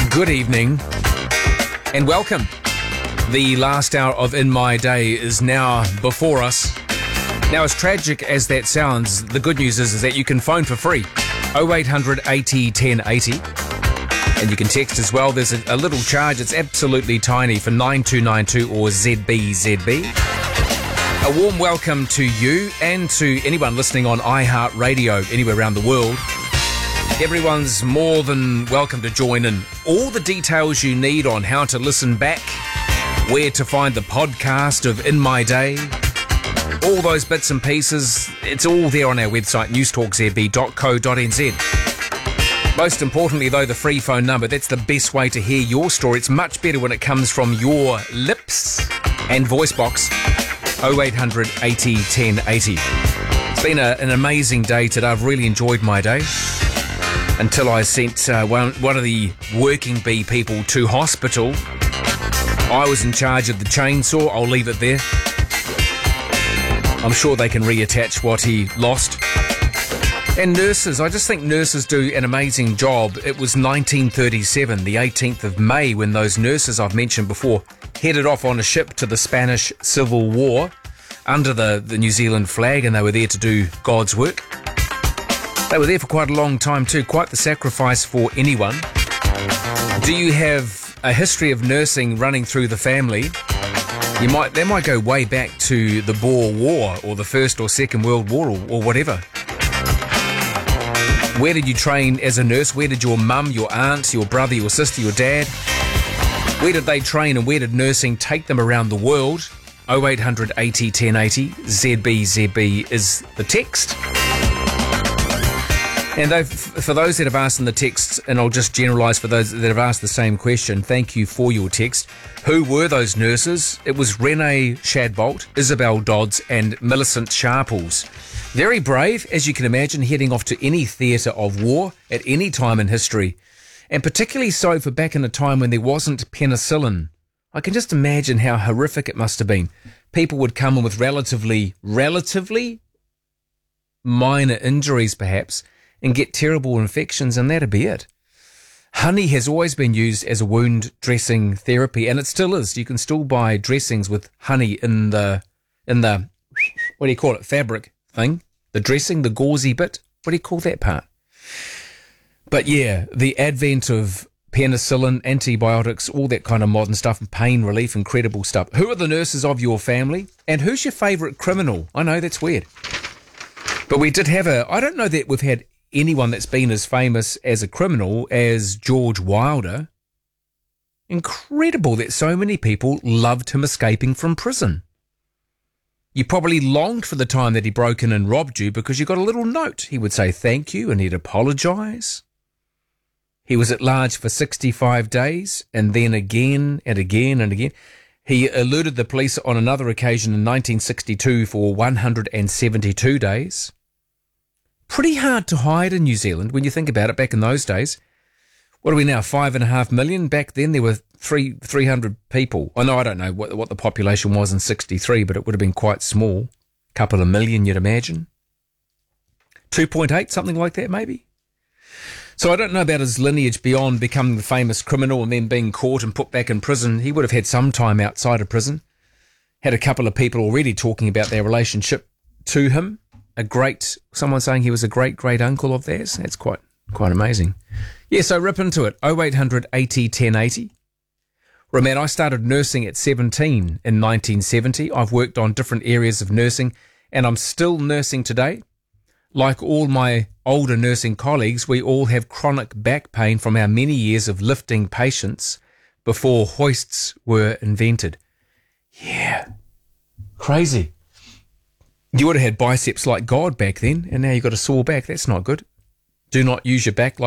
Good evening and welcome. The last hour of In My Day is now before us. Now, as tragic as that sounds, the good news is that you can phone for free. 0800 80 1080. And you can text as well. There's a little charge. It's absolutely tiny for 9292 or ZBZB. A warm welcome to you and to anyone listening on iHeartRadio anywhere around the world. Everyone's more than welcome to join in. All the details you need on how to listen back, where to find the podcast of In My Day, all those bits and pieces, it's all there on our website, newstalkzb.co.nz. Most importantly, though, the free phone number, that's the best way to hear your story. It's much better when it comes from your lips and voice box. 0800 80 1080. It's been an amazing day today. I've really enjoyed my day. Until I sent one of the working bee people to hospital. I was in charge of the chainsaw. I'll leave it there. I'm sure they can reattach what he lost. And nurses, I just think nurses do an amazing job. It was 1937, the 18th of May, when those nurses I've mentioned before headed off on a ship to the Spanish Civil War under the New Zealand flag, and they were there to do God's work. They were there for quite a long time too, quite the sacrifice for anyone. Do you have a history of nursing running through the family? They might go way back to the Boer War or the First or Second World War or whatever. Where did you train as a nurse? Where did your mum, your aunt, your brother, your sister, your dad, where did they train and where did nursing take them around the world? 0800 80 1080, ZBZB is the text. And for those that have asked in the text, and I'll just generalise for those that have asked the same question, thank you for your text. Who were those nurses? It was Renee Shadbolt, Isabel Dodds and Millicent Sharples. Very brave, as you can imagine, heading off to any theatre of war at any time in history. And particularly so for back in a time when there wasn't penicillin. I can just imagine how horrific it must have been. People would come in with relatively minor injuries perhaps, and get terrible infections, and that'd be it. Honey has always been used as a wound dressing therapy, and it still is. You can still buy dressings with honey in the what do you call it, fabric thing? The dressing, the gauzy bit? What do you call that part? But yeah, the advent of penicillin, antibiotics, all that kind of modern stuff, and pain relief, incredible stuff. Who are the nurses of your family? And who's your favourite criminal? I know, that's weird. But we did have I don't know that we've had anyone that's been as famous as a criminal as George Wilder. Incredible that so many people loved him escaping from prison. You probably longed for the time that he broke in and robbed you because you got a little note. He would say thank you and he'd apologise. He was at large for 65 days and then again and again and again. He eluded the police on another occasion in 1962 for 172 days. Pretty hard to hide in New Zealand when you think about it back in those days. What are we now, 5.5 million? Back then there were 300 people. I don't know what the population was in 63, but it would have been quite small. A couple of million, you'd imagine. 2.8, something like that maybe. So I don't know about his lineage beyond becoming the famous criminal and then being caught and put back in prison. He would have had some time outside of prison. Had a couple of people already talking about their relationship to him. Someone saying he was a great uncle of theirs. That's quite amazing. Yeah, so rip into it. 0800 80 1080. Roman, I started nursing at 17 in 1970. I've worked on different areas of nursing and I'm still nursing today. Like all my older nursing colleagues, we all have chronic back pain from our many years of lifting patients before hoists were invented. Yeah, crazy. You would have had biceps like God back then, and now you've got a sore back. That's not good. Do not use your back like